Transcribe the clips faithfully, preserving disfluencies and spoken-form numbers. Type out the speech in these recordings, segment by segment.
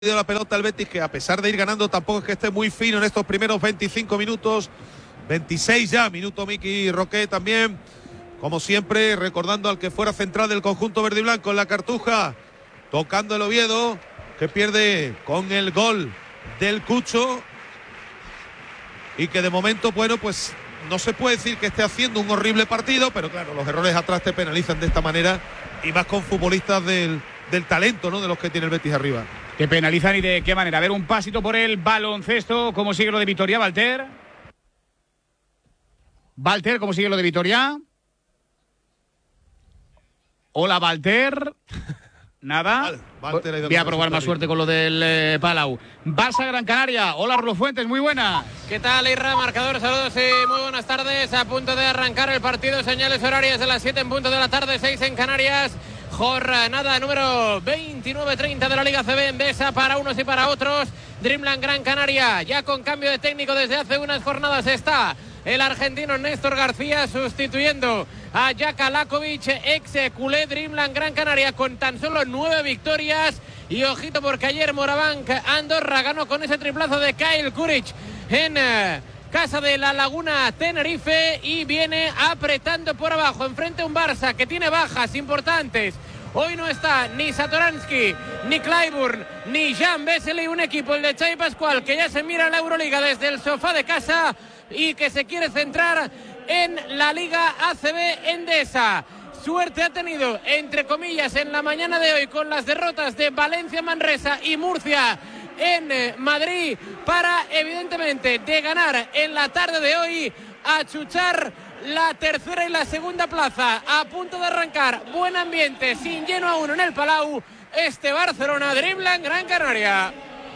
de la pelota el Betis, que a pesar de ir ganando tampoco es que esté muy fino en estos primeros veinticinco minutos, veintiséis ya, minuto Miki Roque también, como siempre, recordando al que fuera central del conjunto verde y blanco en la Cartuja, tocando el Oviedo, que pierde con el gol del Cucho, y que de momento, bueno, pues no se puede decir que esté haciendo un horrible partido, pero claro, los errores atrás te penalizan de esta manera, y más con futbolistas del, del talento, ¿no?, de los que tiene el Betis arriba. Te penalizan y de qué manera. A ver, un pasito por el baloncesto. ¿Cómo sigue lo de Vitoria, Walter? Walter, ¿cómo sigue lo de Vitoria? Hola, Walter. Nada. Walter, voy a probar más suerte con lo del eh, Palau. Barça Gran Canaria. Hola, Rulo Fuentes, muy buena. ¿Qué tal, Irra? Marcador, saludos y muy buenas tardes. A punto de arrancar el partido. Señales horarias de las siete en punto de la tarde, seis en Canarias. Jornada número veintinueve treinta de la Liga C B Endesa para unos y para otros. Dreamland Gran Canaria, ya con cambio de técnico desde hace unas jornadas está el argentino Néstor García sustituyendo a Jaka Lakovic, ex culé. Dreamland Gran Canaria con tan solo nueve victorias. Y ojito porque ayer Morabanc Andorra ganó con ese triplazo de Kyle Kuric en eh, casa de la Laguna Tenerife y viene apretando por abajo. Enfrente un Barça que tiene bajas importantes. Hoy no está ni Satoransky, ni Clyburn, ni Jan Vesely. Un equipo, el de Xavi Pascual, que ya se mira la Euroliga desde el sofá de casa y que se quiere centrar en la Liga A C B Endesa. Suerte ha tenido, entre comillas, en la mañana de hoy con las derrotas de Valencia, Manresa y Murcia en Madrid, para evidentemente de ganar en la tarde de hoy, achuchar la tercera y la segunda plaza. A punto de arrancar, buen ambiente, sin lleno a uno en el Palau, este Barcelona Dreamland Gran Canaria.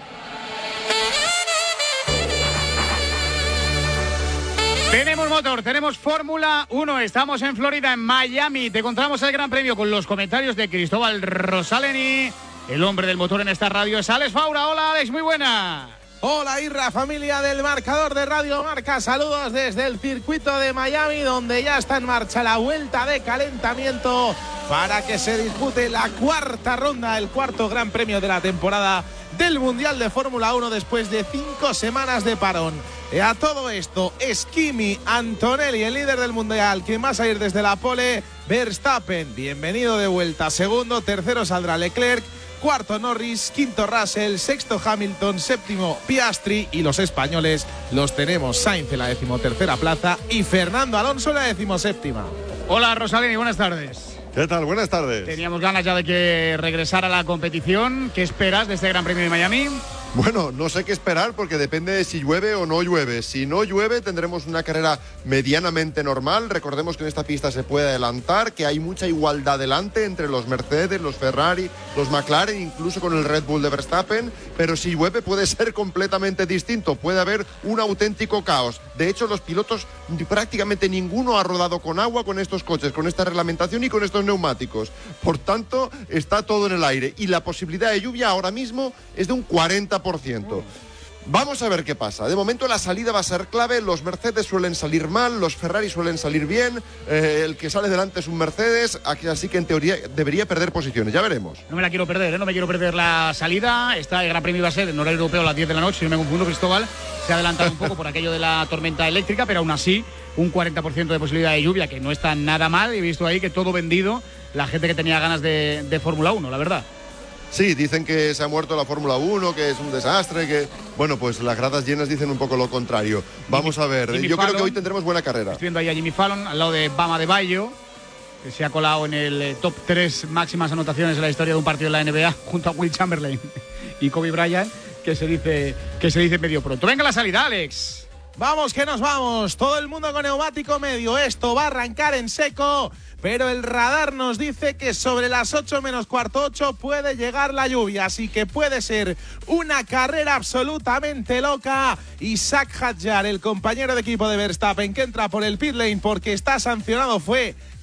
Tenemos motor, tenemos Fórmula uno, estamos en Florida, en Miami. Te contamos el Gran Premio con los comentarios de Cristóbal Rosaleni. El hombre del motor en esta radio es Alex Faura. Hola, Alex, muy buena. Hola, Irra, familia del marcador de Radio Marca. Saludos desde el circuito de Miami, donde ya está en marcha la vuelta de calentamiento para que se dispute la cuarta ronda, el cuarto Gran Premio de la temporada del Mundial de Fórmula uno después de cinco semanas de parón. Y a todo esto es Kimi Antonelli, el líder del Mundial, quien va a salir desde la pole. Verstappen, bienvenido de vuelta. Segundo, tercero saldrá Leclerc. Cuarto Norris, quinto Russell, sexto Hamilton, séptimo Piastri, y los españoles los tenemos Sainz en la decimotercera plaza y Fernando Alonso en la decimoséptima. Hola, Rosaleni, buenas tardes. ¿Qué tal? Buenas tardes. Teníamos ganas ya de que regresara a la competición. ¿Qué esperas de este Gran Premio de Miami? Bueno, no sé qué esperar porque depende de si llueve o no llueve. Si no llueve tendremos una carrera medianamente normal. Recordemos que en esta pista se puede adelantar, que hay mucha igualdad delante entre los Mercedes, los Ferrari, los McLaren, incluso con el Red Bull de Verstappen. Pero si llueve puede ser completamente distinto. Puede haber un auténtico caos. De hecho, los pilotos prácticamente ninguno ha rodado con agua con estos coches, con esta reglamentación y con estos neumáticos. Por tanto, está todo en el aire. Y la posibilidad de lluvia ahora mismo es de un cuarenta por ciento. Vamos a ver qué pasa. De momento la salida va a ser clave. Los Mercedes suelen salir mal, los Ferrari suelen salir bien. Eh, el que sale delante es un Mercedes, así que en teoría debería perder posiciones. Ya veremos. No me la quiero perder, ¿eh? No me quiero perder la salida. Está el Gran Premio va a ser en horario europeo a las diez de la noche, si no me confundo, Cristóbal. Se ha adelantado un poco por aquello de la tormenta eléctrica, pero aún así un cuarenta por ciento de posibilidad de lluvia, que no está nada mal. He visto ahí que todo vendido, la gente que tenía ganas de, de Fórmula uno, la verdad. Sí, dicen que se ha muerto la Fórmula uno, que es un desastre, que... Bueno, pues las gradas llenas dicen un poco lo contrario. Vamos Jimmy, a ver, Jimmy yo Fallon, creo que hoy tendremos buena carrera. Estoy viendo ahí a Jimmy Fallon, al lado de Bama de Bayo, que se ha colado en el eh, top tres máximas anotaciones de la historia de un partido en la N B A, junto a Will Chamberlain y Kobe Bryant, que se dice, que se dice medio pronto. Venga la salida, Alex. Vamos que nos vamos, todo el mundo con neumático medio. Esto va a arrancar en seco, pero el radar nos dice que sobre las ocho menos cuarto ocho puede llegar la lluvia, así que puede ser una carrera absolutamente loca. Isaac Hadjar, el compañero de equipo de Verstappen, que entra por el pit lane porque está sancionado, fue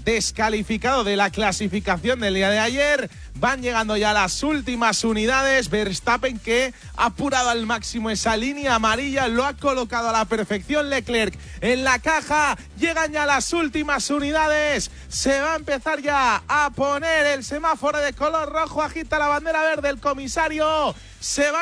descalificado de la clasificación del día de ayer. Van llegando ya las últimas unidades. Verstappen, que ha apurado al máximo esa línea amarilla, lo ha colocado a la perfección Leclerc en la caja. Llegan ya las últimas unidades. Se va a empezar ya a poner el semáforo de color rojo. Agita la bandera verde el comisario. Se va